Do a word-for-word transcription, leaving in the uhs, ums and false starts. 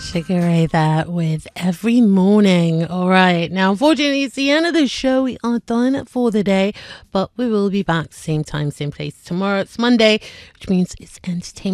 Sugar Ray there with Every Morning. All right. Now, unfortunately, it's the end of the show. We are done for the day, but we will be back same time, same place tomorrow. It's Monday, which means it's entertainment